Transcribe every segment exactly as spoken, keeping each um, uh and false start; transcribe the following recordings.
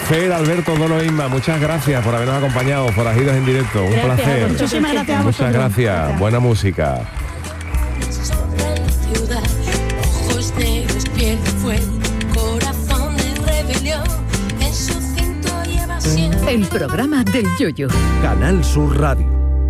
placer, Alberto Dolo Inma, muchas gracias por habernos acompañado, Forajidos en Directo, un Gracias, placer. muchísimas gracias a Muchas vosotros. gracias. Gracias. Buena música. Ciudad, ojos negros, piel de fuego, corazón de rebelión, en su cinto lleva siempre. El programa del Yoyo. Canal Sur Radio.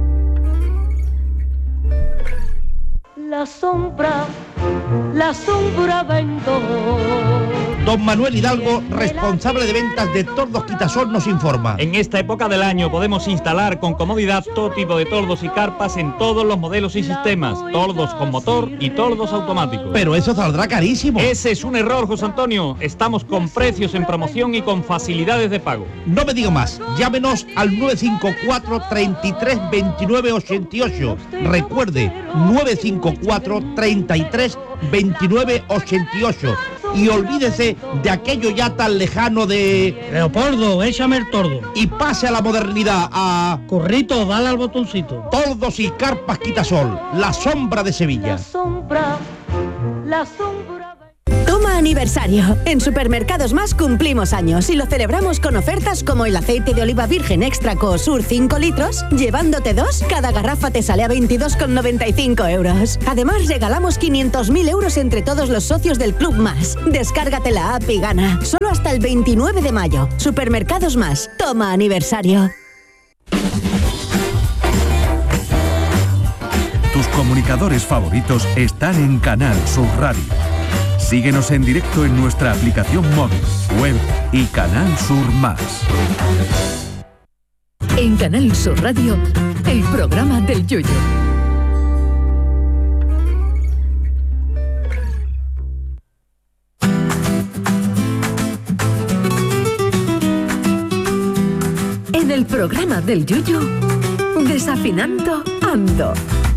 La sombra, la sombra vendo. Don Manuel Hidalgo, responsable de ventas de Tordos Quitasol, nos informa. En esta época del año podemos instalar con comodidad todo tipo de tordos y carpas en todos los modelos y sistemas, tordos con motor y tordos automáticos. Pero eso saldrá carísimo. Ese es un error, José Antonio. Estamos con precios en promoción y con facilidades de pago. No me digo más, llámenos al nueve cinco cuatro, treinta y tres, veintinueve, ochenta y ocho. Recuerde, nueve cinco cuatro, treinta y tres, veintinueve, ochenta y ocho. Y olvídese de aquello ya tan lejano de... Leopoldo, échame el tordo. Y pase a la modernidad, a... Corrito, dale al botoncito. Tordos y carpas Quitasol, la sombra de Sevilla. La sombra, la sombra. Toma aniversario. En Supermercados Más cumplimos años y lo celebramos con ofertas como el aceite de oliva virgen extra Coosur cinco litros. Llevándote dos, cada garrafa te sale a veintidós con noventa y cinco euros. Además, regalamos quinientos mil euros entre todos los socios del Club Más. Descárgate la app y gana. Solo hasta el veintinueve de mayo. Supermercados Más. Toma aniversario. Tus comunicadores favoritos están en Canal Sur Radio. Síguenos en directo en nuestra aplicación móvil, web y Canal Sur Más. En Canal Sur Radio, el programa del Yoyo. En el programa del Yoyo, desafinando ando.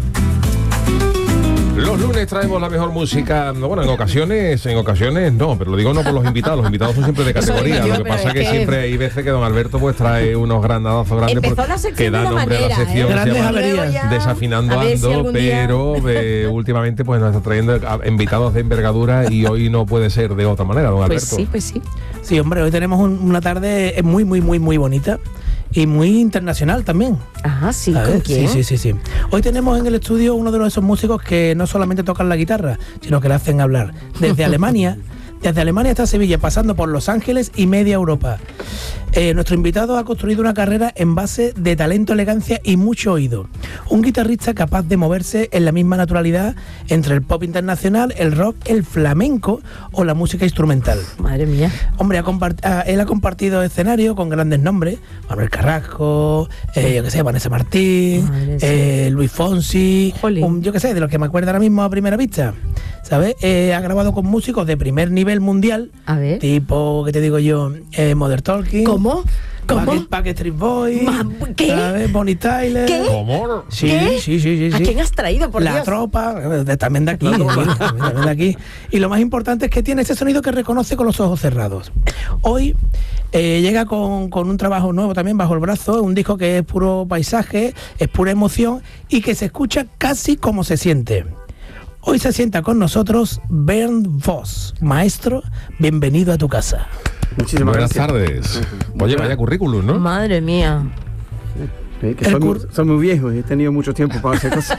Los lunes traemos la mejor música, bueno, en ocasiones, en ocasiones no, pero lo digo no por los invitados, los invitados son siempre de categoría, lo que pasa es que, que siempre hay veces que don Alberto pues trae unos grandazos grandes que da nombre a la sección, ¿eh? Se llama Desafinando Ando, si pero eh, últimamente pues nos está trayendo invitados de envergadura y hoy no puede ser de otra manera, don Alberto. Pues sí, pues sí. Sí, hombre, hoy tenemos un, una tarde muy, muy, muy, muy bonita. Y muy internacional también. Ajá, sí, ¿con quién? Sí, sí, sí, sí. Hoy tenemos en el estudio uno de esos músicos que no solamente tocan la guitarra, sino que le hacen hablar. Desde Alemania, desde Alemania hasta Sevilla, pasando por Los Ángeles y media Europa. Eh, nuestro invitado ha construido una carrera en base de talento, elegancia y mucho oído. Un guitarrista capaz de moverse en la misma naturalidad entre el pop internacional, el rock, el flamenco o la música instrumental. Madre mía. Hombre, ha compart- ha, él ha compartido escenario con grandes nombres, Manuel Carrasco, eh, yo qué sé, Vanessa Martín, eh, Luis Fonsi, un, yo qué sé, de los que me acuerdo ahora mismo a primera vista, ¿sabes? Eh, ha grabado con músicos de primer nivel mundial, a ver. tipo, ¿qué te digo yo? Eh, Modern Talking. ¿Cómo? ¿Cómo? Backstreet Boys. ¿Qué? ¿Sabes? Bonnie Tyler. ¿Qué? ¿Cómo? Sí, ¿Qué? sí, sí, sí, sí. ¿A quién has traído, por La Dios? tropa, de- también de aquí, también, también de aquí. Y lo más importante es que tiene ese sonido que reconoce con los ojos cerrados. Hoy eh, llega con, con un trabajo nuevo también bajo el brazo, un disco que es puro paisaje, es pura emoción y que se escucha casi como se siente. Hoy se sienta con nosotros Bernd Voss. Maestro, bienvenido a tu casa. Muchísimas Buenas gracias. tardes. Oye, vaya currículum, ¿no? Madre mía. Eh, que soy, muy, soy muy viejo y he tenido mucho tiempo para hacer cosas.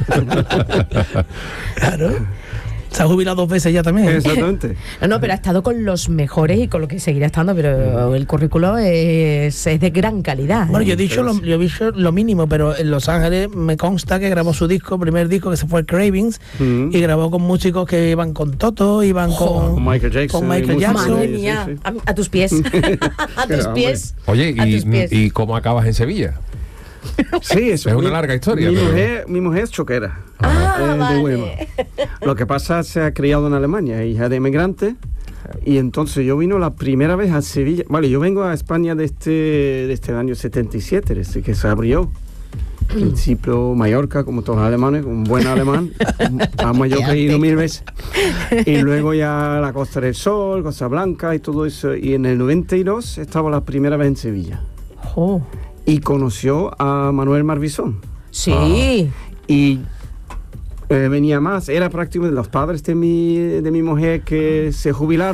Claro. Se ha jubilado dos veces ya también. Exactamente. No, no, pero ha estado con los mejores y con lo que seguirá estando, pero el currículo es, es de gran calidad. Bueno, ¿eh? yo he dicho lo, yo he dicho lo mínimo, pero en Los Ángeles me consta que grabó su disco, primer disco, que se fue Cravings, Mm. y grabó con músicos que iban con Toto, iban con, Con Michael Jackson. con Michael y Jackson. Madre sí, mía, sí. A, a tus pies. A tus pies. Oye, A tus pies. ¿y, ¿y cómo acabas en Sevilla? Sí, eso Es mi- una larga historia, Mi, pero- mujer, mi mujer es choquera. Ah, eh, de vale. Huelva. Lo que pasa, se ha criado en Alemania, hija de inmigrante. Y entonces yo vino la primera vez a Sevilla. Vale, yo vengo a España desde, desde el año setenta y siete, desde que se abrió. Al principio Mallorca, como todos los alemanes, un buen alemán. A Mallorca he ido mil veces. Y luego ya la Costa del Sol, Costa Blanca y todo eso. Y en el noventa y dos estaba la primera vez en Sevilla. Oh. Y conoció a Manuel Marbizón. Sí. Y eh, venía más, era prácticamente los padres de mi, de mi mujer que se jubilaron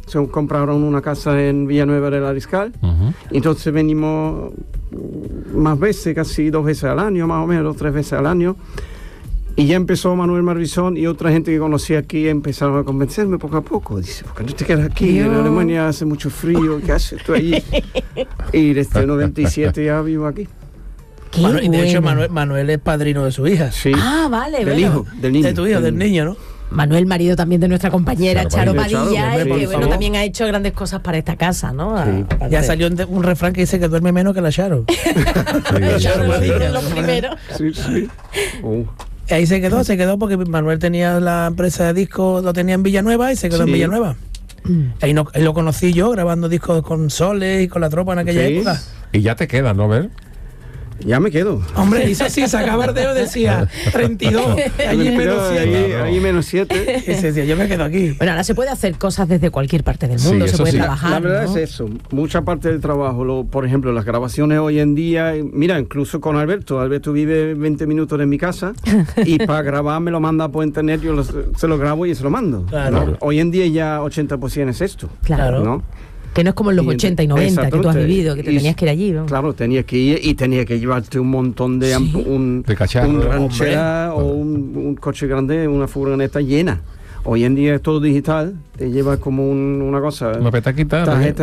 se compraron una casa en Villanueva del Ariscal. Uh-huh. Entonces venimos más veces, casi dos veces al año, más o menos, tres veces al año. Y ya empezó Manuel Marbizón y otra gente que conocí aquí empezaron a convencerme poco a poco. Dice, ¿por qué no te quedas aquí? Dios. En Alemania hace mucho frío, ¿qué haces tú allí? Y desde el noventa y siete ya vivo aquí. Bueno, y de bueno. hecho Manuel, Manuel es padrino de su hija. Sí. Ah, vale, del bueno. hijo, del niño. De tu hijo, del niño, ¿no? Manuel, marido también de nuestra compañera Charo, Charo Padilla, Charo, y que bueno, también ha hecho grandes cosas para esta casa, ¿no? Sí. Ya salió un refrán que dice que duerme menos que la Charo. Sí, Charo Padilla, lo primero. Sí, sí. Uh. Ahí se quedó, se quedó porque Manuel tenía la empresa de discos, lo tenía en Villanueva y se quedó sí. en Villanueva. Mm. Ahí, no, ahí lo conocí yo grabando discos con Soles y con La Tropa en aquella sí. época. Y ya te queda, ¿no, Ver? Ya me quedo. Hombre, hizo así, sacaba el dedo, decía treinta y dos, allí menos siete. Ahí menos siete. Y se decía, yo me quedo aquí. Bueno, ahora se puede hacer cosas desde cualquier parte del mundo, sí, se puede sí. trabajar. La, la verdad ¿no? es eso, mucha parte del trabajo, lo, por ejemplo, las grabaciones hoy en día, mira, incluso con Alberto, Alberto vive veinte minutos en mi casa y para grabar me lo manda por internet, yo lo, se lo grabo y se lo mando. Claro. ¿no? Hoy en día ya ochenta por ciento es esto. Claro. ¿no? Que no es como en los y ochenta y noventa que tú has vivido, que te y, tenías que ir allí, ¿no? Claro, tenías que ir y tenías que llevarte un montón de... Sí. Un, de cacharro. Un ranchera o un, un coche grande, una furgoneta llena. Hoy en día es todo digital, te llevas como un, una cosa... Una petaquita. Tarjeta